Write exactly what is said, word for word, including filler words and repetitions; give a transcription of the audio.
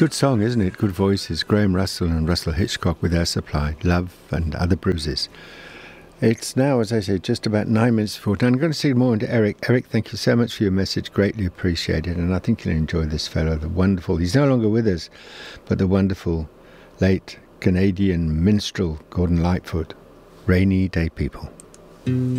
Good song, isn't it? Good voices. Graham Russell and Russell Hitchcock with Air Supply, Love and Other Bruises. It's now, as I say, just about nine minutes before ten. I'm going to see more into Eric. Eric, thank you so much for your message. Greatly appreciated. And I think you'll enjoy this fellow, the wonderful, he's no longer with us, but the wonderful late Canadian minstrel Gordon Lightfoot. Rainy Day People.